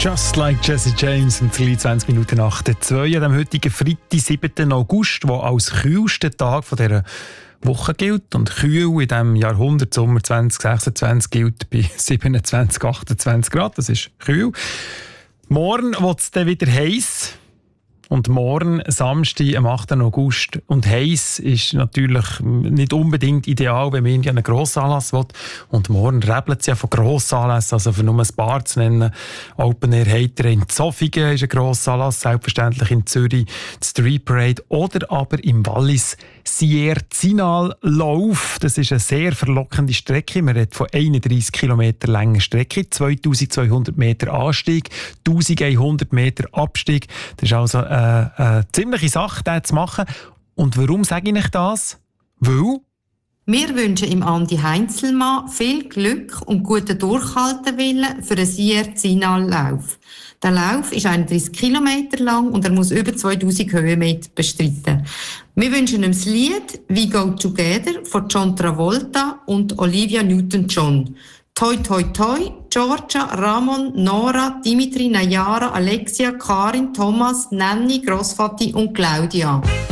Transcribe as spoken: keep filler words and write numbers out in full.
Just like Jesse James um zwanzig Minuten nach der zwei am heutigen Freitag, siebten August, der als kühlster Tag von dieser Woche gilt. Und kühl in diesem Jahrhundert, Sommer zwanzig sechsundzwanzig, gilt bei siebenundzwanzig, achtundzwanzig Grad. Das ist kühl. Morgen wird es dann wieder heiß. Und morgen, Samstag, am achten August. Und heiß ist natürlich nicht unbedingt ideal, wenn man irgendwie einen Grossanlass will. Und morgen rebelt es ja von Grossanlässen, also für nur ein paar zu nennen. Open Air Hater in Zofingen ist ein Grossanlass, selbstverständlich in Zürich, die Street Parade oder aber im Wallis Sierzinal-Lauf. Das ist eine sehr verlockende Strecke. Man redet von einunddreissig Kilometer langen Strecke, zweitausendzweihundert Meter Anstieg, eintausendeinhundert Meter Abstieg. Das ist also eine, eine ziemliche Sache, das zu machen. Und warum sage ich euch das? Weil wir wünschen im Andi Heinzelmann viel Glück und guten Durchhaltewillen für einen Sierzinal-Lauf. Der Lauf ist einunddreissig Kilometer lang und er muss über zweitausend Höhenmeter bestreiten. Wir wünschen ihm das Lied «We Go Together» von John Travolta und Olivia Newton-John. Toi, toi, toi, Georgia, Ramon, Nora, Dimitri, Nayara, Alexia, Karin, Thomas, Nanni, Grossvati und Claudia.